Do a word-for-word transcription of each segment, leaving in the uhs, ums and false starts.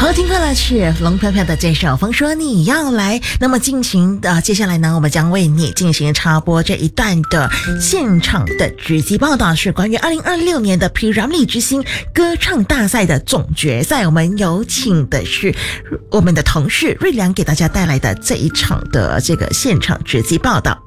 好，听过了是龙飘飘的这首《风说你要来》。那么进行的、呃、接下来呢，我们将为你进行插播这一段的现场的直击报道，是关于二零二六年的 P. Ramlee 之星歌唱大赛的总决赛。我们有请的是我们的同事瑞良给大家带来的这一场的这个现场直击报道。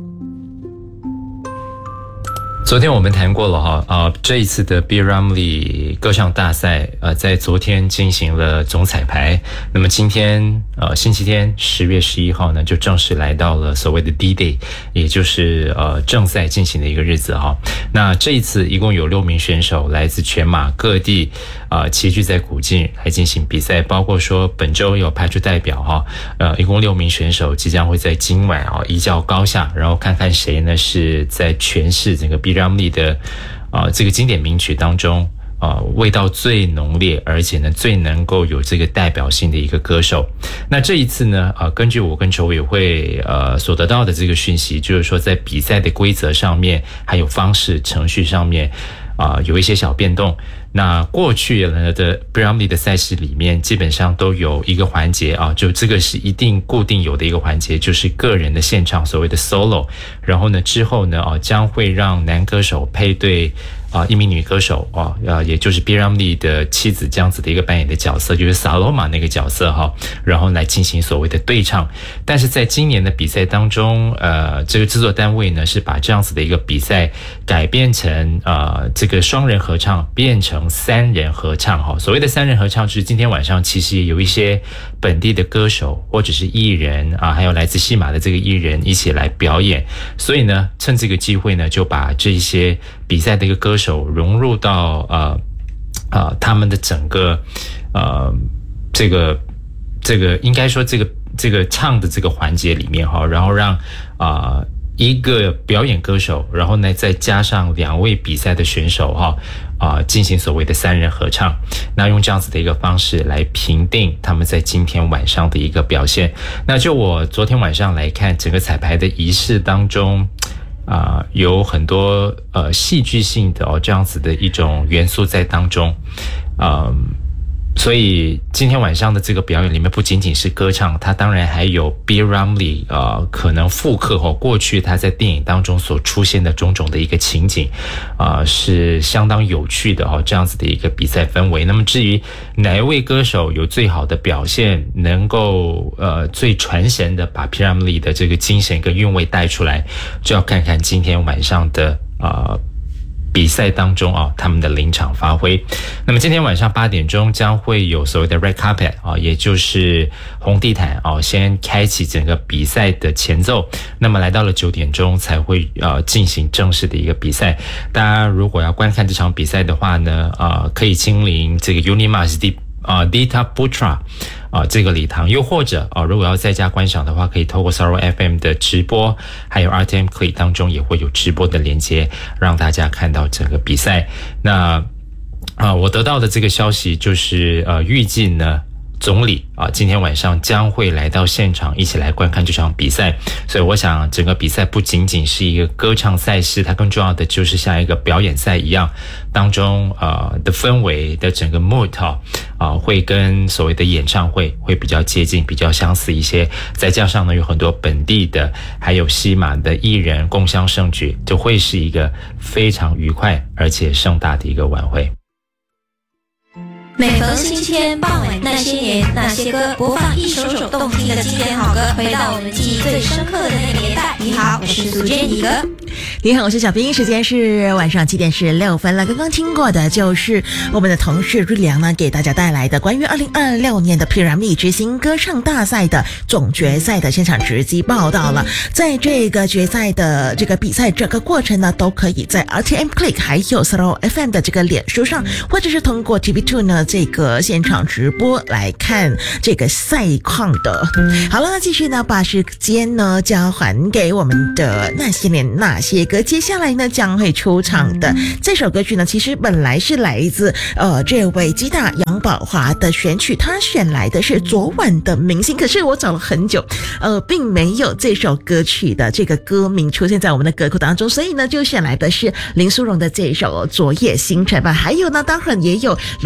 昨天我们谈过了哈，呃，这一次的 P. Ramlee 歌唱大赛，呃，在昨天进行了总彩排。那么今天，呃，星期天十月十一号呢，就正式来到了所谓的 D-Day， 也就是呃正赛进行的一个日子哈。那这一次一共有六名选手来自全马各地，呃，齐聚在古晋来进行比赛，包括说本周有派出代表哈，呃，一共六名选手即将会在今晚啊一较高下，然后看看谁呢是在诠释整个 P. Ramlee 的啊、呃、这个经典名曲当中啊、呃、味道最浓烈，而且呢最能够有这个代表性的一个歌手。那这一次呢啊、呃、根据我跟筹委会呃所得到的这个讯息，就是说在比赛的规则上面还有方式程序上面啊、呃、有一些小变动。那过去呢的 P. Ramlee 的赛事里面基本上都有一个环节啊，就这个是一定固定有的一个环节，就是个人的现场所谓的 solo， 然后呢之后呢啊将会让男歌手配对啊一名女歌手啊，呃也就是 P. Ramlee 的妻子这样子的一个扮演的角色，就是 Saloma 那个角色哈，然后来进行所谓的对唱。但是在今年的比赛当中，呃这个制作单位呢是把这样子的一个比赛改变成呃这个双人合唱变成三人合唱哈。所谓的三人合唱就是今天晚上其实也有一些本地的歌手或者是艺人啊，还有来自西马的这个艺人一起来表演。所以呢趁这个机会呢就把这些比赛的一个歌手融入到呃呃他们的整个呃这个这个应该说这个这个唱的这个环节里面哈，然后让啊、呃、一个表演歌手，然后呢再加上两位比赛的选手哈啊、呃、进行所谓的三人合唱，那用这样子的一个方式来评定他们在今天晚上的一个表现。那就我昨天晚上来看整个彩排的仪式当中啊、呃，有很多呃戏剧性的哦这样子的一种元素在当中，呃，所以今天晚上的这个表演里面不仅仅是歌唱，它当然还有 P. Ramlee 呃可能复刻哦过去他在电影当中所出现的种种的一个情景，啊、呃、是相当有趣的哦这样子的一个比赛氛围。那么至于哪一位歌手有最好的表现，能够呃最传神的把 P. Ramlee 的这个精神跟韵味带出来，就要看看今天晚上的呃比赛当中啊，他们的临场发挥。那么今天晚上八点钟将会有所谓的 Red Carpet 啊，也就是红地毯啊，先开启整个比赛的前奏。那么来到了九点钟才会呃进行正式的一个比赛。大家如果要观看这场比赛的话呢，呃，可以亲临这个 Unimas 的啊 Dita Putra 啊这个礼堂，又或者啊如果要在家观赏的话，可以透过 Sarawak F M 的直播，还有 R T M Click 当中也会有直播的连接，让大家看到整个比赛。那啊我得到的这个消息就是呃预计呢总理啊，今天晚上将会来到现场一起来观看这场比赛。所以我想整个比赛不仅仅是一个歌唱赛事，它更重要的就是像一个表演赛一样，当中呃的氛围的整个 mood 啊、呃、会跟所谓的演唱会会比较接近，比较相似一些。再加上呢有很多本地的还有西马的艺人共襄盛举，就会是一个非常愉快而且盛大的一个晚会。 每逢星期天傍晚，那些年那些歌，播放一首首动听的经典好歌，回到我们记忆最深刻的那个年代。你好，我是苏娟妮哥。 你好，我是小兵。时间是晚上七点十六分了。刚刚听过的就是我们的同事瑞良呢给大家带来的关于二零二六年的 P. Ramlee 之星歌唱大赛的总决赛的现场直击报道了。在这个决赛的这个比赛整个过程呢，都可以在 R T M Click 还有 Sarawak F M 的这个脸书上，或者是通过 T V 二 呢这个现场直播来看这个赛况的。好了，那继续呢把时间呢交还给我们的那些年那些歌。接下来呢将会出场的这首歌曲呢，其实本来是来自呃这位吉他杨宝华的选曲，他选来的是昨晚的明星，可是我找了很久呃并没有这首歌曲的这个歌名出现在我们的歌库当中，所以呢就选来的是林淑荣的这首昨夜星辰吧。还有呢当然也有罗宾的月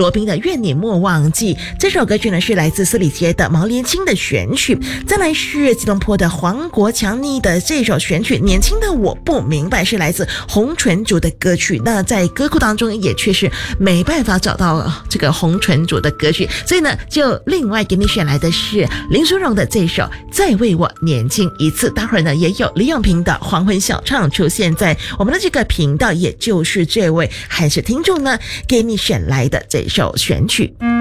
愿你莫忘记。这首歌曲呢是来自四里街的毛连青的选曲，再来是吉隆坡的黄国强妮的这首选曲年轻的我不明白，是来自洪纯竹的歌曲。那在歌库当中也确实没办法找到这个洪纯竹的歌曲，所以呢就另外给你选来的是林淑荣的这首再为我年轻一次。待会儿呢也有李永平的黄昏小唱出现在我们的这个频道，也就是这位还是听众呢给你选来的这首选曲。